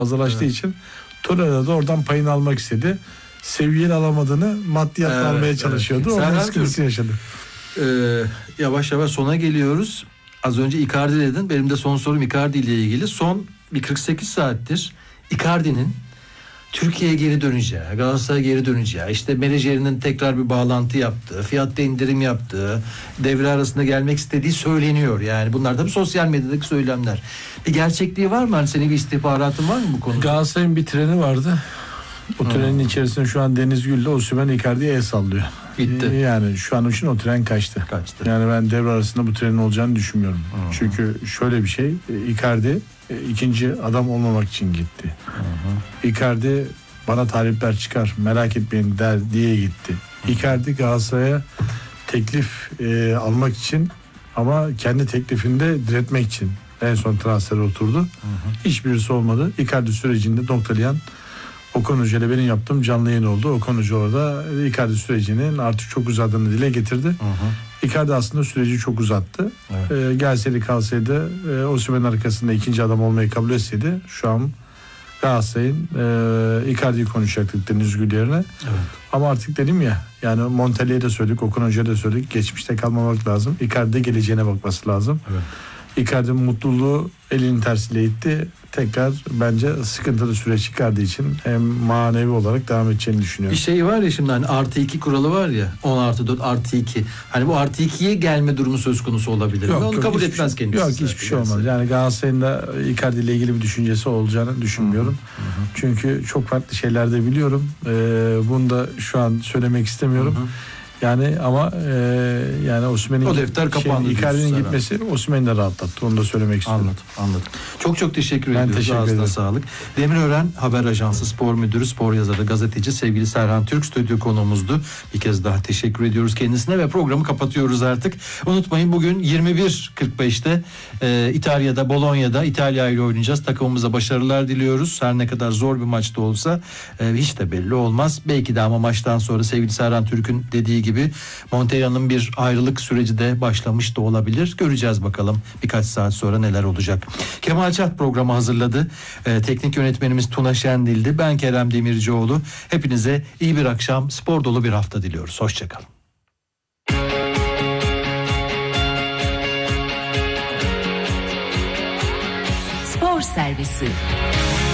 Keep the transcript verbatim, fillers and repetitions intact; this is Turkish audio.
fazlalaştığı evet. için Torreira da oradan payını almak istedi. Seviyeli alamadığını maddiyatla evet, almaya çalışıyordu. Evet. Onun sıkıntısı yaşadı. Ee, yavaş yavaş sona geliyoruz. Az önce Icardi dedin. Benim de son sorum Icardi ile ilgili. Son bir kırk sekiz saattir Icardi'nin Türkiye'ye geri döneceği, Galatasaray'a geri döneceği, işte menajerinin tekrar bir bağlantı yaptığı, fiyatta indirim yaptığı, devre arasında gelmek istediği söyleniyor. Yani bunlar tabii sosyal medyadaki söylemler. Bir gerçekliği var mı? Hani senin bir istihbaratın var mı bu konuda? Galatasaray'ın bir treni vardı. O trenin hmm. içerisinde şu an Deniz Gül'le Osimhen Icardi'ye el sallıyor. Gitti. Yani şu an için o tren kaçtı. Kaçtı. Yani ben devre arasında bu trenin olacağını düşünmüyorum. Hmm. Çünkü şöyle bir şey, Icardi ikinci adam olmamak için gitti. Hmm. Icardi bana talipler çıkar, merak etmeyin der diye gitti. Hmm. Icardi Galatasaray'a teklif e, almak için ama kendi teklifinde diretmek için en son transfere oturdu. Hmm. Hiçbirisi olmadı. Icardi sürecinde noktalayan Okan Hoca ile benim yaptığım canlı yayın oldu. Okan Hoca orada Icardi sürecinin artık çok uzadığını dile getirdi. Hı hı. Icardi aslında süreci çok uzattı. Evet. Ee, gelseydi kalsaydı e, Osimhen'in arkasında ikinci adam olmayı kabul etseydi şu an Galatasaray'ın e, Icardi'yi konuşacaktık Deniz Gül yerine. Evet. Ama artık dedim ya, yani Montella'ya da söyledik, Okan Hoca'ya da söyledik, geçmişte kalmamak lazım. Icardi'de geleceğine bakması lazım. Evet. Icardi'nin mutluluğu elinin tersiyle itti. Tekrar bence sıkıntılı süreç çıkardığı için hem manevi olarak devam edeceğini düşünüyorum. Bir şey var ya şimdi, hani artı iki kuralı var ya, on artı dört artı iki. Hani bu artı ikiye gelme durumu söz konusu olabilir. Yok, Onu yok, kabul etmez kendisi. Yok, hiçbir şey olmaz. Yani Galatasaray'ın da Icardi ile ilgili bir düşüncesi olacağını düşünmüyorum. Hı hı. Çünkü çok farklı şeyler de biliyorum. Ee, bunu da şu an söylemek istemiyorum. Hı hı. Yani ama e, yani Osimhen'in o defter kapandı. Şey, Icardi'nin gitmesi Osimhen'i de rahatlattı. Onu da söylemek istiyorum. Anladım, anladım. Çok çok teşekkür ben ediyoruz. Teşekkür ederim. Sağlık. Demirören Haber Ajansı spor müdürü, spor yazarı, gazeteci sevgili Serhan Türk stüdyo konuğumuzdu. Bir kez daha teşekkür ediyoruz kendisine ve programı kapatıyoruz artık. Unutmayın, bugün yirmi bir kırk beşte e, İtalya'da, Bologna'da İtalya ile oynayacağız. Takımımıza başarılar diliyoruz. Her ne kadar zor bir maçta olsa e, hiç de belli olmaz. Belki de ama maçtan sonra sevgili Serhan Türk'ün dediği gibi gibi Montella'nın bir ayrılık süreci de başlamış da olabilir. Göreceğiz bakalım birkaç saat sonra neler olacak. Kemal Çat programı hazırladı. Ee, teknik yönetmenimiz Tuna Şendil'di. Ben Kerem Demircioğlu. Hepinize iyi bir akşam, spor dolu bir hafta diliyoruz. Hoşçakalın. Spor Servisi.